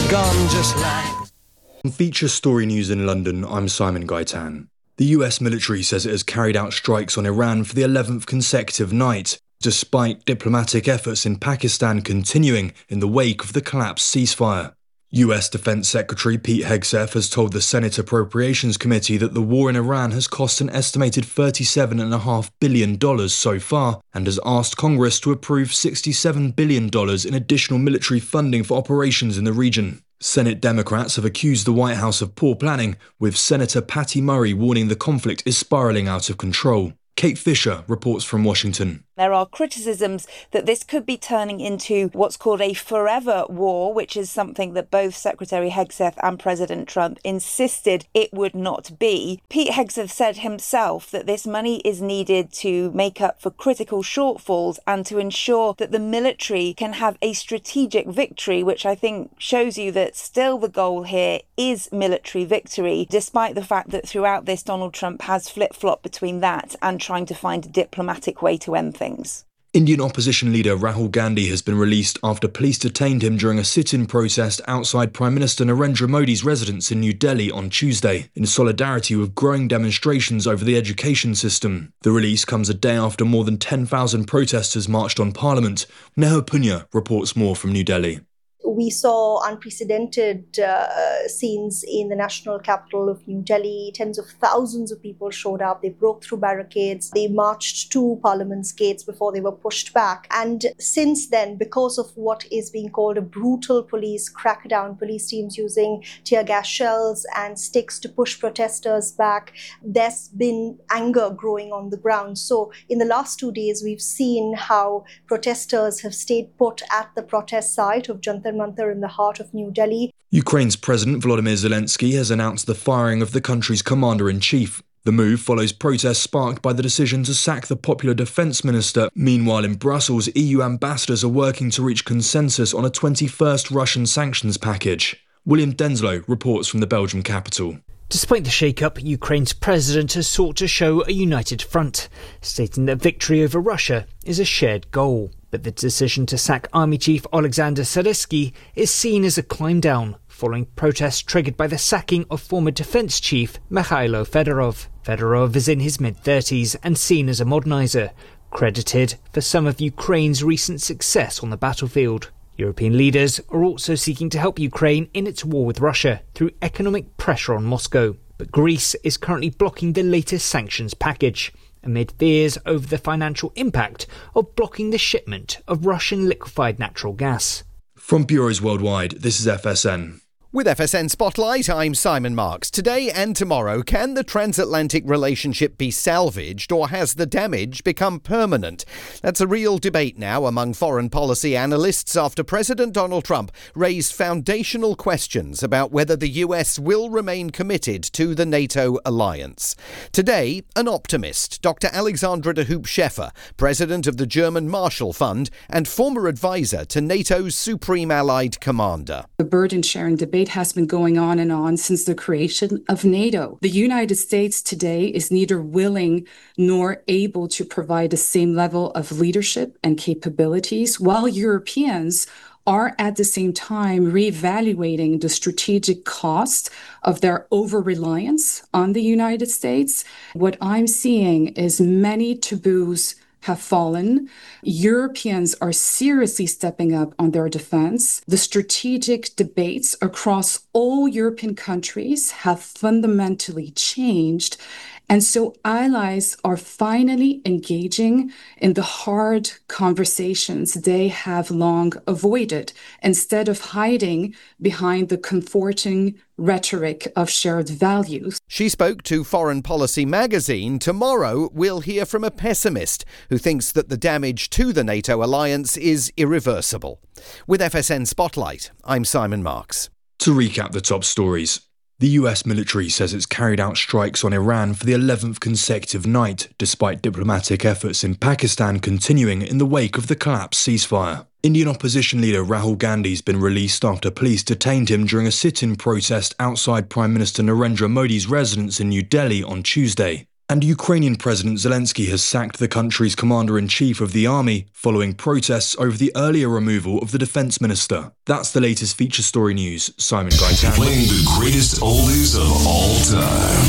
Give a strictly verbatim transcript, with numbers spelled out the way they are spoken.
gone just like... On Feature Story News in London, I'm Simon Gaitan. The U S military says it has carried out strikes on Iran for the eleventh consecutive night, despite diplomatic efforts in Pakistan continuing in the wake of the collapsed ceasefire. U S Defense Secretary Pete Hegseth has told the Senate Appropriations Committee that the war in Iran has cost an estimated thirty-seven point five billion dollars so far, and has asked Congress to approve sixty-seven billion dollars in additional military funding for operations in the region. Senate Democrats have accused the White House of poor planning, with Senator Patty Murray warning the conflict is spiralling out of control. Kate Fisher reports from Washington. There are criticisms that this could be turning into what's called a forever war, which is something that both Secretary Hegseth and President Trump insisted it would not be. Pete Hegseth said himself that this money is needed to make up for critical shortfalls and to ensure that the military can have a strategic victory, which I think shows you that still the goal here is military victory, despite the fact that throughout this Donald Trump has flip-flopped between that and trying to find a diplomatic way to end things. Indian opposition leader Rahul Gandhi has been released after police detained him during a sit-in protest outside Prime Minister Narendra Modi's residence in New Delhi on Tuesday, in solidarity with growing demonstrations over the education system. The release comes a day after more than ten thousand protesters marched on Parliament. Neha Punya reports more from New Delhi. We saw unprecedented uh, scenes in the national capital of New Delhi. Tens of thousands of people showed up. They broke through barricades. They marched to Parliament's gates before they were pushed back. And since then, because of what is being called a brutal police crackdown, police teams using tear gas shells and sticks to push protesters back, there's been anger growing on the ground. So in the last two days, we've seen how protesters have stayed put at the protest site of Jantar Mantar in the heart of New Delhi. Ukraine's President Volodymyr Zelensky has announced the firing of the country's commander-in-chief. The move follows protests sparked by the decision to sack the popular defence minister. Meanwhile, in Brussels, E U ambassadors are working to reach consensus on a twenty-first Russian sanctions package. William Denslow reports from the Belgian capital. Despite the shake-up, Ukraine's president has sought to show a united front, stating that victory over Russia is a shared goal. But the decision to sack Army Chief Alexander Syrskyi is seen as a climb down, following protests triggered by the sacking of former defence chief Mikhailo Fedorov. Fedorov is in his mid-thirties and seen as a moderniser, credited for some of Ukraine's recent success on the battlefield. European leaders are also seeking to help Ukraine in its war with Russia through economic pressure on Moscow. But Greece is currently blocking the latest sanctions package, amid fears over the financial impact of blocking the shipment of Russian liquefied natural gas. From bureaus worldwide, this is F S N. With F S N Spotlight, I'm Simon Marks. Today and tomorrow, can the transatlantic relationship be salvaged, or has the damage become permanent? That's a real debate now among foreign policy analysts after President Donald Trump raised foundational questions about whether the U S will remain committed to the NATO alliance. Today, an optimist, Doctor Alexandra de Hoop Scheffer, president of the German Marshall Fund and former advisor to NATO's Supreme Allied Commander. The burden-sharing debate has been going on and on since the creation of NATO. The United States today is neither willing nor able to provide the same level of leadership and capabilities, while Europeans are at the same time reevaluating the strategic cost of their over-reliance on the United States. What I'm seeing is many taboos have fallen. Europeans are seriously stepping up on their defense. The strategic debates across all European countries have fundamentally changed. And so allies are finally engaging in the hard conversations they have long avoided, instead of hiding behind the comforting rhetoric of shared values. She spoke to Foreign Policy magazine. Tomorrow, we'll hear from a pessimist who thinks that the damage to the NATO alliance is irreversible. With F S N Spotlight, I'm Simon Marks. To recap the top stories. The U S military says it's carried out strikes on Iran for the eleventh consecutive night, despite diplomatic efforts in Pakistan continuing in the wake of the collapsed ceasefire. Indian opposition leader Rahul Gandhi has been released after police detained him during a sit-in protest outside Prime Minister Narendra Modi's residence in New Delhi on Tuesday. And Ukrainian President Zelensky has sacked the country's commander-in-chief of the army following protests over the earlier removal of the defence minister. That's the latest feature story news. Simon Gaitan. Playing the greatest oldies of all time.